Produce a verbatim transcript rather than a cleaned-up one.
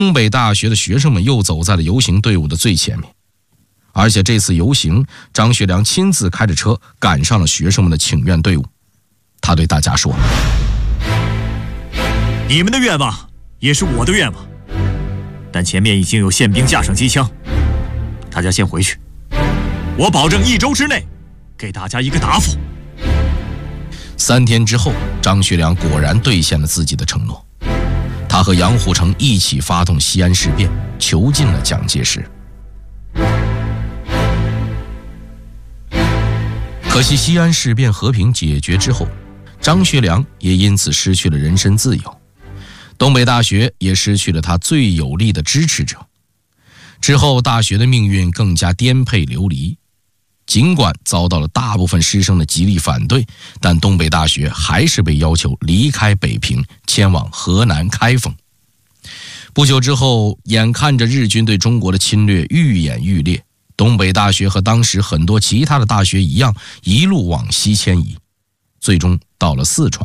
东北大学的学生们又走在了游行队伍的最前面。而且这次游行，张学良亲自开着车赶上了学生们的请愿队伍。他对大家说： 你们的愿望也是我的愿望，但前面已经有宪兵架上机枪，大家先回去，我保证一周之内给大家一个答复。 三天之后，张学良果然兑现了自己的承诺，他和杨虎城一起发动西安事变，囚禁了蒋介石。可惜西安事变和平解决之后，张学良也因此失去了人身自由，东北大学也失去了他最有力的支持者。之后大学的命运更加颠沛流离，尽管遭到了大部分师生的极力反对，但东北大学还是被要求离开北平，迁往河南开封。不久之后，眼看着日军对中国的侵略愈演愈烈，东北大学和当时很多其他的大学一样，一路往西迁移，最终到了四川。